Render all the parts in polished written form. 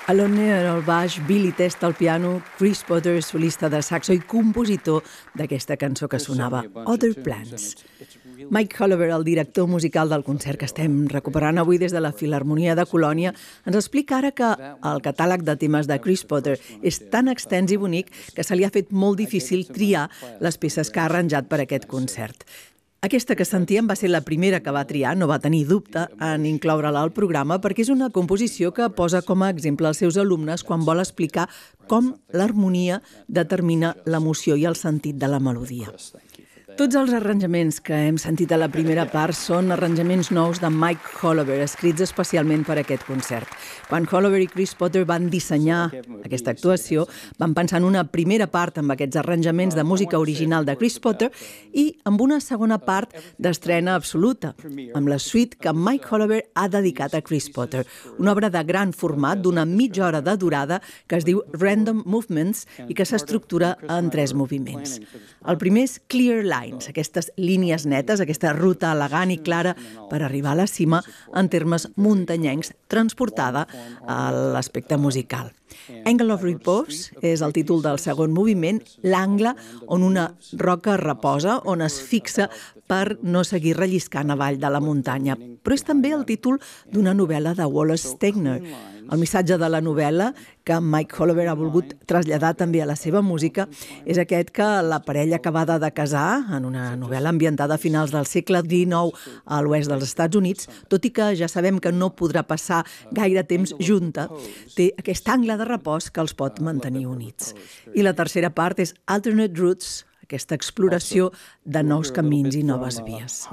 Alon Neher al baix, Billy Testa al piano, Chris Potter, solista de saxo i compositor d'aquesta cançó que sonava, Other Plans. Mike Hollover, el director musical del concert que estem recuperant avui des de la Filharmonia de Colònia, ens explica ara que el catàleg de temes de Chris Potter és tan extens i bonic que se li ha fet molt difícil triar les peces que ha arranjat per aquest concert. Aquesta que sentíem va ser la primera que va triar, no va tenir dubte en incloure-la al programa perquè és una composició que posa com a exemple als seus alumnes quan vol explicar com l'harmonia determina l'emoció i el sentit de la melodia. Tots els arranjaments que hem sentit a la primera part són arranjaments nous de Mike Hollover, escrits especialment per aquest concert. Quan Hollover i Chris Potter van dissenyar aquesta actuació, van pensar en una primera part amb aquests arranjaments de música original de Chris Potter i amb una segona part d'estrena absoluta, amb la suite que Mike Hollover ha dedicat a Chris Potter, una obra de gran format d'una mitja hora de durada que es diu Random Movements i que s'estructura en 3 moviments. El primer és Clear Lines, aquestes línies netes, aquesta ruta elegant i clara per arribar a la cima en termes muntanyencs, transportada a l'aspecte musical. Angle of Repose és el títol del segon moviment, l'angle on una roca reposa, on es fixa per no seguir relliscant avall de la muntanya. Però és també el títol d'una novel·la de Wallace Stegner. El missatge de la novel·la que Mike Hollover ha volgut traslladar també a la seva música és aquest que la parella acabada de casar, en una novel·la ambientada a finals del segle XIX a l'oest dels Estats Units, tot i que ja sabem que no podrà passar gaire temps junta, té aquest angle de repòs que els pot mantenir units. I la tercera part és Alternate Routes, aquesta exploració de nous camins i noves vies.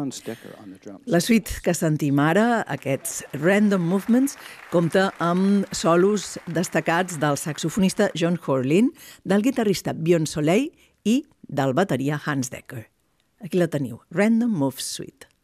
La suite que sentim ara, aquests Random Movements, compta amb solos destacats del saxofonista John Horlin, del guitarrista Björn Soleil i del bateria Hans Decker. Aquí la teniu, Random Moves Suite.